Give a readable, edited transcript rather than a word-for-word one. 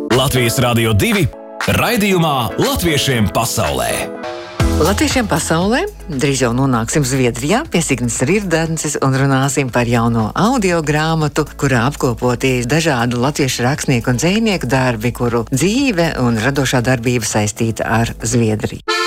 Latvijas Radio 2 raidījumā Latviešiem pasaulē. Latviešiem pasaulē drīz jau nonāksim Zviedrijā pie Signas Rirdences un runāsim par jauno audio grāmatu, kurā apkopoti dažādu latviešu rakstnieku un dzejnieku darbi, kuru dzīve un radošā darbība saistīta ar Zviedriju.